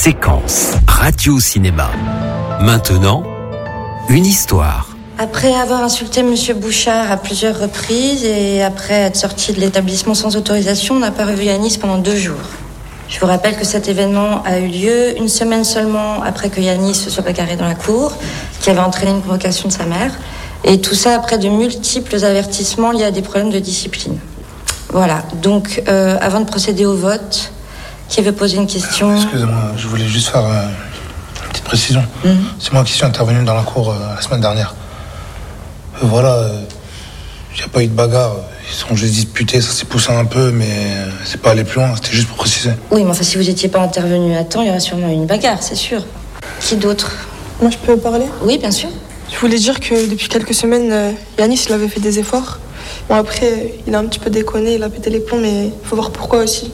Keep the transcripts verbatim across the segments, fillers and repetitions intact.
Séquence radio-cinéma. Maintenant, une histoire. Après avoir insulté Monsieur Bouchard à plusieurs reprises et après être sorti de l'établissement sans autorisation, on n'a pas revu Yanis pendant deux jours. Je vous rappelle que cet événement a eu lieu une semaine seulement après que Yanis se soit bagarré dans la cour, qui avait entraîné une provocation de sa mère. Et tout ça après de multiples avertissements liés à des problèmes de discipline. Voilà, donc euh, avant de procéder au vote, qui veut poser une question? Excusez-moi, je voulais juste faire euh, une petite précision. Mm-hmm. C'est moi qui suis intervenu dans la cour euh, la semaine dernière. Euh, voilà, il n'y a pas eu de bagarre. Ils sont juste disputés, ça s'est poussé un peu, mais euh, c'est pas allé plus loin, c'était juste pour préciser. Oui, mais enfin, si vous n'étiez pas intervenu à temps, il y aurait sûrement eu une bagarre, c'est sûr. Qui d'autre? Moi, je peux parler? Oui, bien sûr. Je voulais dire que depuis quelques semaines, euh, Yanis, il avait fait des efforts. Bon, après, il a un petit peu déconné, il a pété les plombs, mais il faut voir pourquoi aussi.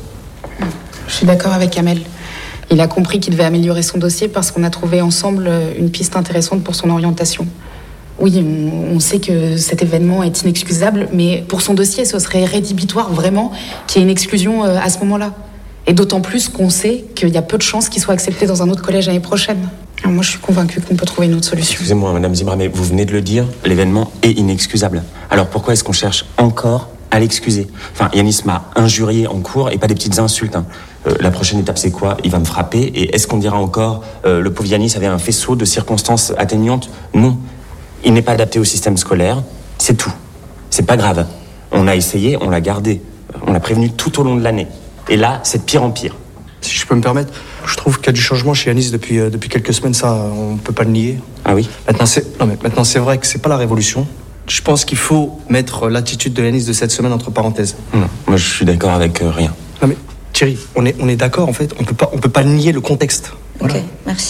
Je suis d'accord avec Kamel. Il a compris qu'il devait améliorer son dossier parce qu'on a trouvé ensemble une piste intéressante pour son orientation. Oui, on, on sait que cet événement est inexcusable, mais pour son dossier, ce serait rédhibitoire vraiment qu'il y ait une exclusion à ce moment-là. Et d'autant plus qu'on sait qu'il y a peu de chances qu'il soit accepté dans un autre collège l'année prochaine. Alors moi, je suis convaincue qu'on peut trouver une autre solution. Excusez-moi, Madame Zimra, mais vous venez de le dire, l'événement est inexcusable. Alors pourquoi est-ce qu'on cherche encore à l'excuser? Enfin, Yanis m'a injurié en cours et pas des petites insultes. Hein. Euh, la prochaine étape, c'est quoi? Il va me frapper. Et est-ce qu'on dira encore euh, le pauvre Yanis avait un faisceau de circonstances atteignantes? Non. Il n'est pas adapté au système scolaire. C'est tout. C'est pas grave. On a essayé, on l'a gardé. On l'a prévenu tout au long de l'année. Et là, c'est de pire en pire. Si je peux me permettre, je trouve qu'il y a du changement chez Yanis depuis, euh, depuis quelques semaines, ça, on peut pas le nier. Ah oui? Maintenant, c'est, non, mais maintenant, c'est vrai que c'est pas la révolution. Je pense qu'il faut mettre l'attitude de Yanis de cette semaine entre parenthèses. Non, moi je suis d'accord avec euh, rien. Non mais Thierry, on est, on est d'accord en fait, on peut pas, on peut pas nier le contexte. Ok, voilà. merci.